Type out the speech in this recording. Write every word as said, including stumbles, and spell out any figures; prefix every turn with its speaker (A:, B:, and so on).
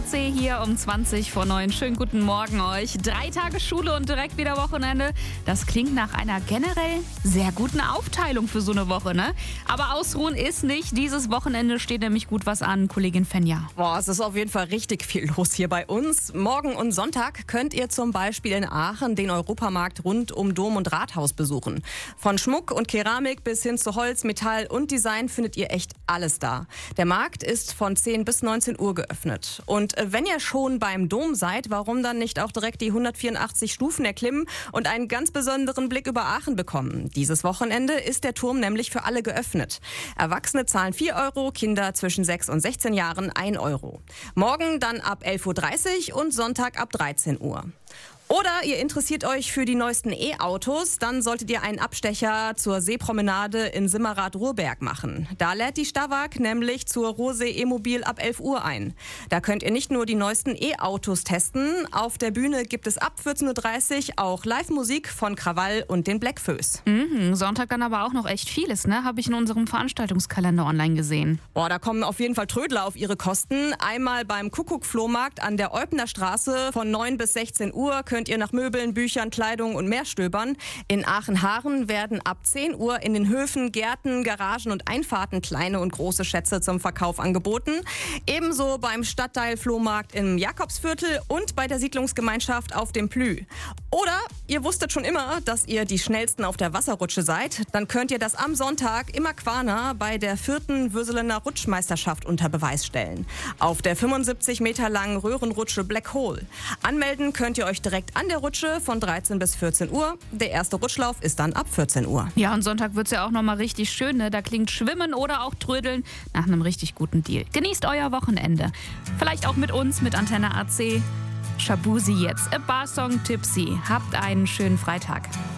A: C hier um zwanzig vor neun. Schönen guten Morgen euch. Drei Tage Schule und direkt wieder Wochenende. Das klingt nach einer generell sehr guten Aufteilung für so eine Woche, ne? Aber ausruhen ist nicht. Dieses Wochenende steht nämlich gut was an, Kollegin Fenja.
B: Boah, es ist auf jeden Fall richtig viel los hier bei uns. Morgen und Sonntag könnt ihr zum Beispiel in Aachen den Europamarkt rund um Dom und Rathaus besuchen. Von Schmuck und Keramik bis hin zu Holz, Metall und Design findet ihr echt alles da. Der Markt ist von zehn bis neunzehn Uhr geöffnet. Und wenn ihr schon beim Dom seid, warum dann nicht auch direkt die hundertvierundachtzig Stufen erklimmen und einen ganz besonderen Blick über Aachen bekommen? Dieses Wochenende ist der Turm nämlich für alle geöffnet. Erwachsene zahlen vier Euro, Kinder zwischen sechs und sechzehn Jahren ein Euro. Morgen dann ab elf Uhr dreißig und Sonntag ab dreizehn Uhr. Oder ihr interessiert euch für die neuesten E-Autos, dann solltet ihr einen Abstecher zur Seepromenade in Simmerath-Ruhrberg machen. Da lädt die Stawag nämlich zur Ruhrsee E-Mobil ab elf Uhr ein. Da könnt ihr nicht nur die neuesten E-Autos testen, auf der Bühne gibt es ab vierzehn Uhr dreißig auch Live-Musik von Krawall und den Blackfoes.
A: Mhm, Sonntag dann aber auch noch echt vieles, ne? Habe ich in unserem Veranstaltungskalender online gesehen.
B: Boah, da kommen auf jeden Fall Trödler auf ihre Kosten. Einmal beim Kuckuck-Flohmarkt an der Eupener Straße von neun bis sechzehn Uhr könnt ihr nach Möbeln, Büchern, Kleidung und mehr stöbern. In Aachen-Haaren werden ab zehn Uhr in den Höfen, Gärten, Garagen und Einfahrten kleine und große Schätze zum Verkauf angeboten. Ebenso beim Stadtteil-Flohmarkt im Jakobsviertel und bei der Siedlungsgemeinschaft auf dem Plü. Oder ihr wusstet schon immer, dass ihr die Schnellsten auf der Wasserrutsche seid. Dann könnt ihr das am Sonntag im Aquana bei der vierten Würselener Rutschmeisterschaft unter Beweis stellen. Auf der fünfundsiebzig Meter langen Röhrenrutsche Black Hole. Anmelden könnt ihr euch direkt an der Rutsche von dreizehn bis vierzehn Uhr. Der erste Rutschlauf ist dann ab vierzehn Uhr.
A: Ja, und Sonntag wird's ja auch nochmal richtig schön, ne? Da klingt Schwimmen oder auch Trödeln nach einem richtig guten Deal. Genießt euer Wochenende. Vielleicht auch mit uns, mit Antenne A C. Shabuzi jetzt, A Bar Song Tipsy. Habt einen schönen Freitag.